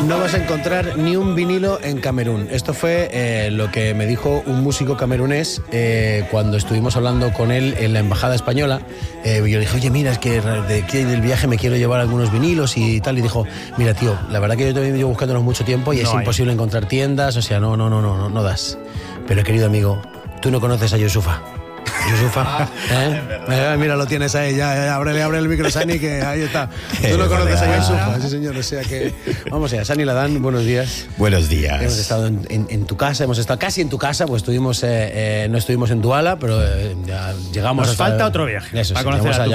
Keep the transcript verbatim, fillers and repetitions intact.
No vas a encontrar ni un vinilo en Camerún. Esto fue eh, lo que me dijo un músico camerunés eh, cuando estuvimos hablando con él en la embajada española. Eh, yo le dije, oye, mira, es que de aquí del viaje me quiero llevar algunos vinilos y tal. Y dijo, mira, tío, la verdad que yo también llevo buscándolos mucho tiempo y no es hay. imposible encontrar tiendas. O sea, no, no, no, no, no, no das. Pero querido amigo, tú no conoces a Yusufa. Yusufa, ¿eh? Eh, mira, lo tienes ahí, ya, ya, ábrele, ábrele el micro, Sani, que ahí está. Tú no conoces a Yusufa, sí señor, o sea que... Vamos allá, Sani Ladán, buenos días. Buenos días. Hemos estado en, en, en tu casa, hemos estado casi en tu casa, pues estuvimos, eh, eh, no estuvimos en Duala, pero eh, ya llegamos... Nos hasta, falta otro viaje eso, para sí, conocer a tu